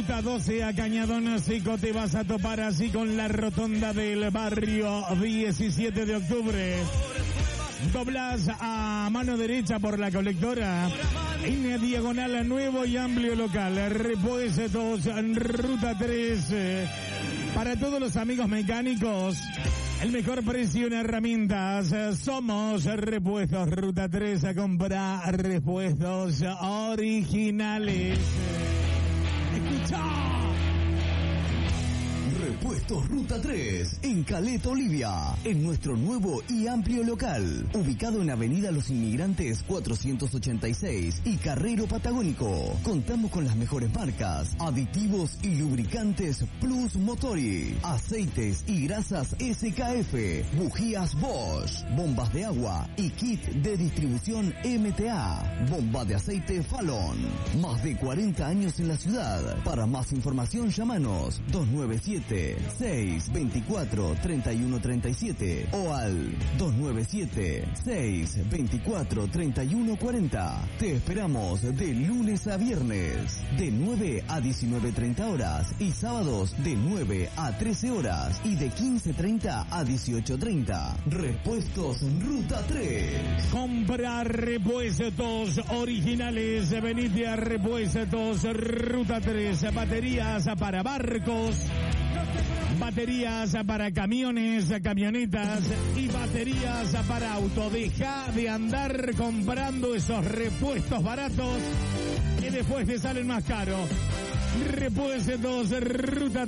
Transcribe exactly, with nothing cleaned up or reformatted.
Ruta doce a Cañadón Seco te vas a topar así con la rotonda del barrio diecisiete de octubre. Doblas a mano derecha por la colectora. En diagonal nuevo y amplio local. Repuestos Ruta tres. Para todos los amigos mecánicos, el mejor precio en herramientas. Somos Repuestos Ruta tres. A comprar repuestos originales. Escucha. Repuestos Ruta tres, en Caleta, Olivia, en nuestro nuevo y amplio local, ubicado en Avenida Los Inmigrantes cuatrocientos ochenta y seis y Carrero Patagónico. Contamos con las mejores marcas, aditivos y lubricantes Plus Motori, aceites y grasas S K F, bujías Bosch, bombas de agua y kit de distribución M T A, bomba de aceite Fallon. Más de cuarenta años en la ciudad. Para más información, llámanos dos nueve siete, seis dos cuatro, tres uno tres siete o al dos nueve siete, seis dos cuatro, tres uno cuatro cero. Te esperamos de lunes a viernes, de nueve a diecinueve treinta horas y sábados de nueve a trece horas y de quince treinta a dieciocho treinta. Repuestos Ruta tres. Compra repuestos originales. Venite a Repuestos Ruta tres. Baterías para barcos, baterías para camiones, camionetas y baterías para auto. Deja de andar comprando esos repuestos baratos que después te salen más caros. Repuestos Ruta